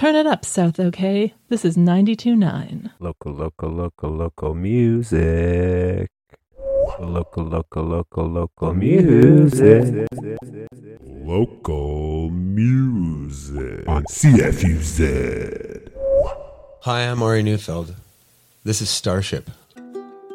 Turn it up, South OK. This is 92.9. Local music. Local music. Local music on CFUZ. Hi, I'm Ari Neufeld. This is Starship